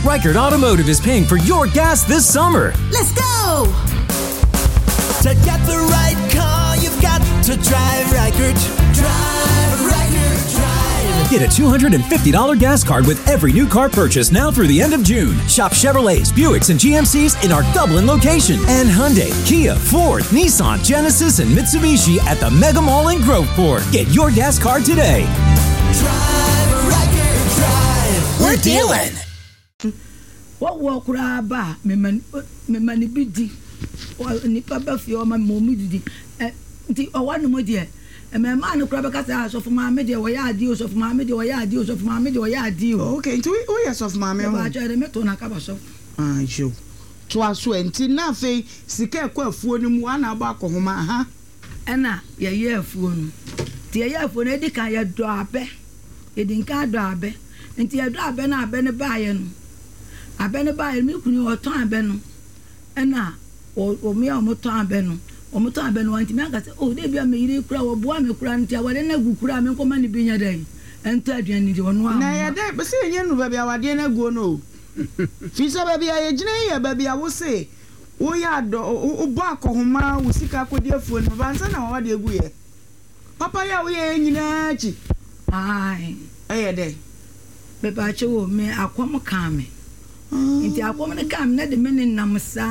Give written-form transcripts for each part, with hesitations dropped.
Reichert Automotive is paying for your gas this summer. Let's go! To get the right car, you've got to drive Reichert. Drive Reichert, drive. Get a $250 gas card with every new car purchase now through the end of June. Shop Chevrolets, Buicks, and GMCs in our Dublin location. And Hyundai, Kia, Ford, Nissan, Genesis, and Mitsubishi at the Mega Mall in Groveport. Get your gas card today. Drive Reichert, drive. We're dealing. What walk raba me mani bidi o nipa ba fi o ma momu didi nti o wa no mo de e me ma no kra be ka say so for ma me de wo ya adi o so for ma me de wo ya adi o so for ma me de wo ya adi o okay nti o ya so for ma me o ba ja de me to na ka ba so jo to aso enti na fe sika ekwa afuo ni mu ana ba akohoma ha ena ye afuo no ti ye afuo no edi kan ye do abe edi kan do abe nti ye do abe na abe ne ba ye no abene ba mi kunu oton abenu ena o mi omoton abenu anti me aka say oh dey bia me yiri kura wo boa me kura nti awade na gu kura me ko mani binya dai enta aduan ni de wono a na ya dai be say enye nu ba bia awade na gu no fi so ba bia ye gina ye ba bia wo say wo ya do o bo akohoma wo sika akodi afuo no ba nsa na awade egu ye papa ya wo ye nyina chi ai dai be ba che wo me akom ka me inti akom ne kam na de meni namsa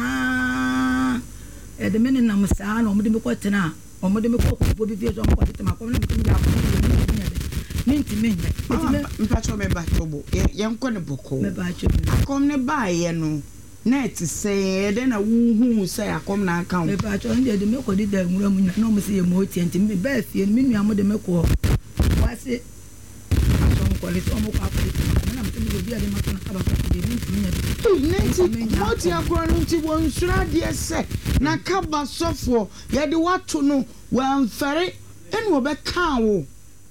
de meni namsa no mo de me kwetena o mo de me kokko bi fi so mo kwetema akom ne bi ya ni inti me mpacho me ba tobo ye nko ne boko me ba che akom ne ba ye no na ti say de na wu say akom na account me ba che nde de me ko di da nwura mu na no mo se ye mo ti me ba fie me nua mo de me ko wa se quality omo kwa na mtemi go bia de makana aba kwa de nti moti akro nti won sura de se na kaba sofo ye de wato no wanfere enu obeka wo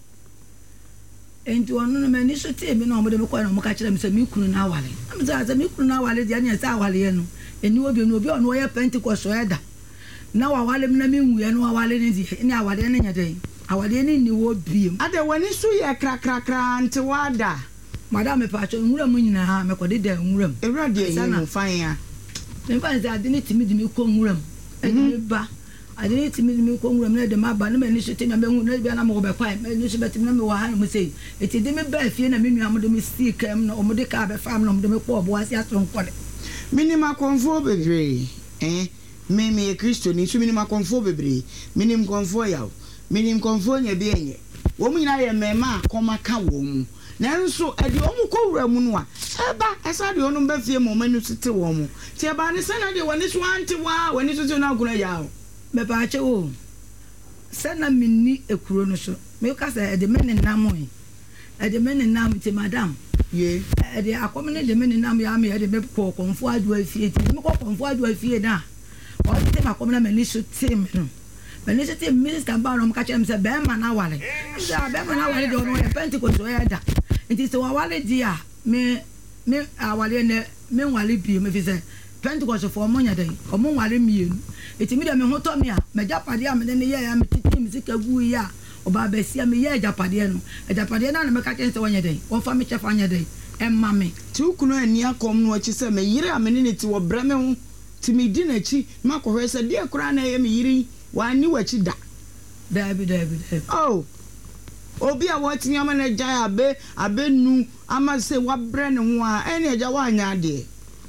enti wonu no mani so tie me na omo de me kwa na omo ka kire me se mi kunu na awale na me say mi kunu na awale de anya sa awale ye no eni obi ono ye Pentecost o eda na awale me na me nwuye no awale ne di ni awale ne nya de awale ne ni wo biem ade wani so ye krakrakra nti wada madam pacho nwura mu nyina ha me kode da nwuram ewrade ye mu fan ya me fa nza ade ne timi dimi ko nwuram ade ba ade ne timi dimi ko nwuram na de ma ba na me ni so tena me hu na bia na mo be kwa me ni so betim na me wa ha mo sei eti de me ba fie na me nua mo de me stick kam na o mo de ka be fam na mo de me ko obo asi aso nkole minima konfo bebre me Kristo ni so minima konfo bebre minim konfo yawo minim konfo nya bi enye wo mu nyina ye mema akoma ka wo mu nanso edi wo mu kowura mu no a eba esa de onu ba fie mo manu tete wo mu ti eba ne sana de woni so anti wa woni so na aguna yawo me ba che wo sana minni ekuro no so me ka say ede meni namoy ede meni nam ti madam ye ede akom ne de meni nam ya me ede me ko konfo adu afie ti me ko konfo adu afie na o ti ma kom na meni so ti me no meni so ti minister ba no ka che me say be ma na wale ya be ma na wale do no e Pentecost o ya da nti so wale dia me awale ne me wale bi me fi say Pentecost for mo nya den o mo wale mienu eti mi de me hoto me a me japade a me ne ye ya me titi mi sika gu ya o ba ba sia me ye japade no japade na me ka che say wonya den wo fa me che fa nya den emma me ti ukunu ani akom no achi say me yire amene ne ti wo bra me ho ti me di na chi makohwe say de kura na ye me yire wa ni wachi da dabi oh obi a watching am na jaya abe nu ama say wa bre ne ho a ene eja wa anya de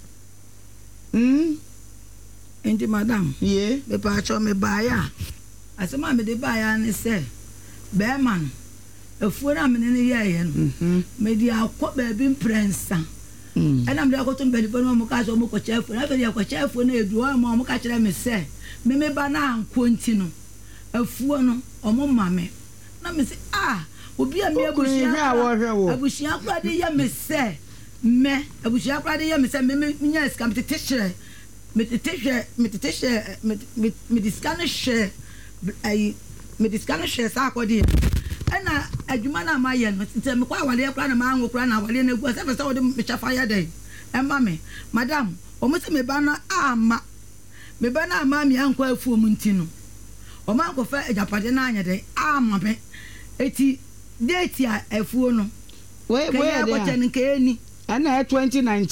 enti madam ye be pa cho me baya asema me de baya ne say be man efuo na me ne ye no me di akọ ba bi prensa ena me de akoto be di no mo ka so mo ko chefu na be di akọ chefu na edu o mo ka kire me say me ba na anko nti no afuo no omo mame na me say obi a me abushia kura de ya me say me abushia kura de ya me say me nya scam teteshere me discount share ai me discount share sa akodi ena adwuma na ma ye no nti me kwa awale kura na ma anwo kura na awale na gu se fe wo de me chafa ya dey emma me madam o mo se me ba na ama me ba na ama me anko afuo mu nti no o ma ko fa ejapade na anya dey ama me eti date a afuo no we ko chen nke eni ana 2019